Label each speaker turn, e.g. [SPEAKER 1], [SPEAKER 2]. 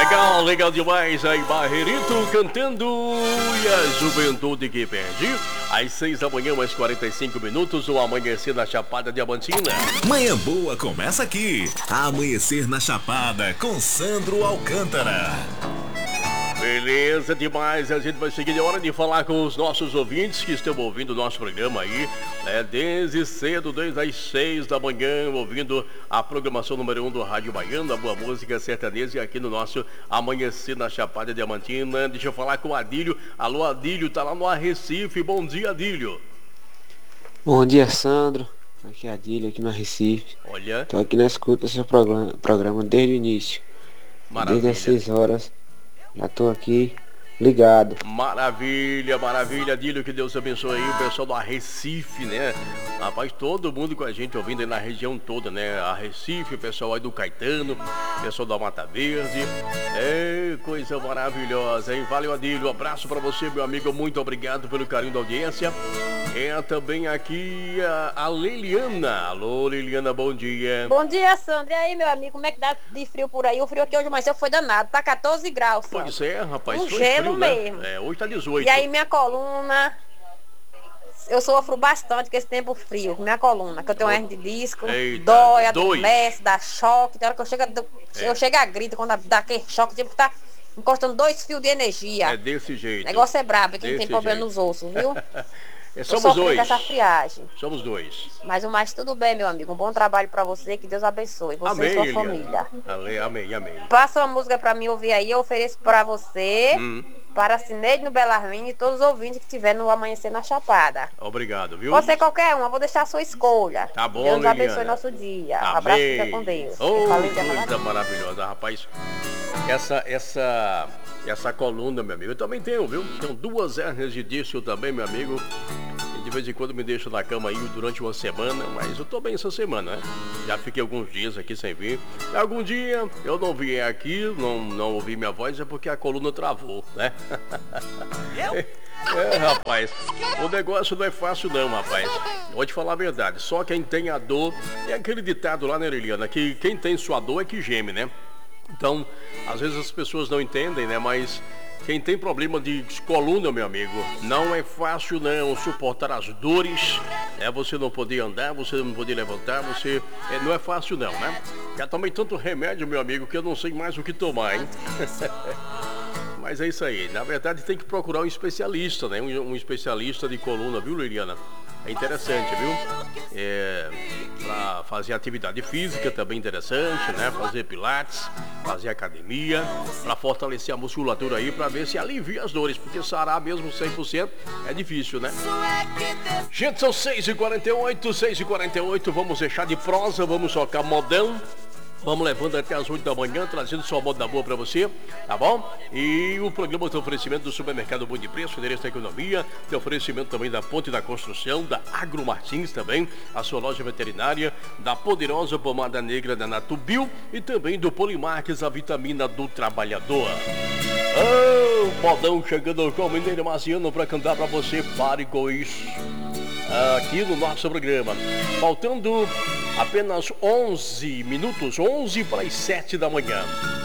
[SPEAKER 1] Legal, legal demais. Aí, Barreirito cantando e a juventude que pede. Às 6 da manhã, mais 45 minutos, o Amanhecer na Chapada Diamantina.
[SPEAKER 2] Manhã boa começa aqui. Amanhecer na Chapada com Sandro Alcântara.
[SPEAKER 1] Beleza demais, a gente vai seguir. É hora de falar com os nossos ouvintes que estão ouvindo o nosso programa aí, né? Desde cedo, desde as 6 da manhã, ouvindo a programação número 1 do Rádio Baiano, a boa música sertaneja aqui no nosso Amanhecer na Chapada Diamantina. Deixa eu falar com o Adílio. Alô, Adílio, tá lá no Recife. Bom dia, Adílio.
[SPEAKER 3] Bom dia, Sandro. Aqui é Adílio, aqui no Recife.
[SPEAKER 1] Olha.
[SPEAKER 3] Tô aqui na escuta do seu programa desde o início.
[SPEAKER 1] Maravilha.
[SPEAKER 3] Desde as 6 horas. Já tô aqui ligado.
[SPEAKER 1] Maravilha, maravilha, Adílio, que Deus abençoe aí o pessoal do Recife, né? Rapaz, todo mundo com a gente ouvindo aí na região toda, né? A Recife, o pessoal aí do Caetano, o pessoal da Mata Verde. É, coisa maravilhosa, hein? Valeu, Adílio, um abraço pra você, meu amigo, muito obrigado pelo carinho da audiência. É também aqui a Liliana. Alô, Liliana, bom dia.
[SPEAKER 4] Bom dia, Sandro. E aí, meu amigo, como é que dá de frio por aí? O frio aqui hoje amanheceu foi danado, tá 14 graus, Sandro.
[SPEAKER 1] Pois é, rapaz,
[SPEAKER 4] Um
[SPEAKER 1] foi
[SPEAKER 4] gelo
[SPEAKER 1] frio,
[SPEAKER 4] mesmo.
[SPEAKER 1] Né? É, hoje tá 18.
[SPEAKER 4] E aí, minha coluna, eu sofro bastante com esse tempo frio, minha coluna, que eu tenho hernia de disco,
[SPEAKER 1] Eita,
[SPEAKER 4] dói,
[SPEAKER 1] dois.
[SPEAKER 4] adormece, dá choque, tem hora que eu chego a grito quando dá aquele choque, tipo que tá encostando 2 fios de energia.
[SPEAKER 1] É desse jeito.
[SPEAKER 4] O negócio é brabo, quem
[SPEAKER 1] Desse
[SPEAKER 4] tem problema
[SPEAKER 1] jeito.
[SPEAKER 4] nos ossos, viu?
[SPEAKER 1] Somos dois.
[SPEAKER 4] Essa friagem.
[SPEAKER 1] Somos dois.
[SPEAKER 4] Mas o mais tudo bem, meu amigo. Um bom trabalho pra você, que Deus abençoe. Você
[SPEAKER 1] Amém,
[SPEAKER 4] e sua
[SPEAKER 1] Eliana.
[SPEAKER 4] família.
[SPEAKER 1] Amém, amém.
[SPEAKER 4] Passa uma música pra mim ouvir aí, eu ofereço pra você, para a Cineide no Belarmino e todos os ouvintes que tiver no Amanhecer na Chapada.
[SPEAKER 1] Obrigado, viu?
[SPEAKER 4] Pode ser qualquer uma, vou deixar a sua escolha.
[SPEAKER 1] Tá bom,
[SPEAKER 4] Deus
[SPEAKER 1] Liliana.
[SPEAKER 4] abençoe nosso dia.
[SPEAKER 1] Amém.
[SPEAKER 4] Um abraço, fica com Deus.
[SPEAKER 1] Oh,
[SPEAKER 4] Valeu,
[SPEAKER 1] coisa maravilhosa, rapaz. Essa coluna, meu amigo, eu também tenho, viu? Tenho 2 hérnias de disco também, meu amigo. E de vez em quando me deixo na cama aí durante uma semana, mas eu tô bem essa semana, né? Já fiquei alguns dias aqui sem vir. E algum dia eu não vier aqui, não ouvi minha voz, é porque a coluna travou, né? É, rapaz, o negócio não é fácil não, rapaz. Vou te falar a verdade, só quem tem a dor, é aquele ditado lá, né, Liliana, que quem tem sua dor é que geme, né? Então, às vezes as pessoas não entendem, né, mas quem tem problema de coluna, meu amigo, não é fácil não suportar as dores, né? Você não poder andar, você não poder levantar, não é fácil não, né? Já tomei tanto remédio, meu amigo, que eu não sei mais o que tomar, hein? Mas é isso aí, na verdade tem que procurar um especialista, né? Um especialista de coluna, viu, Liliana? É interessante, viu? Pra fazer atividade física também interessante, né? Fazer pilates, fazer academia, pra fortalecer a musculatura aí, pra ver se alivia as dores, porque sarar mesmo 100% é difícil, né? Gente, são 6h48, vamos deixar de prosa, vamos tocar modão. Vamos levando até as 8 da manhã, trazendo só moda boa pra você, tá bom? E o programa tem oferecimento do Supermercado Bom de Preço, endereço da economia, tem oferecimento também da Ponte da Construção, da Agro Martins também, a sua loja veterinária, da poderosa pomada negra da Natubio e também do Polimarques, a vitamina do trabalhador. Oh, modão chegando com o Mineiro Marciano pra cantar pra você, pare com isso. Aqui no nosso programa, faltando apenas 11 minutos, 11 para as 7 da manhã.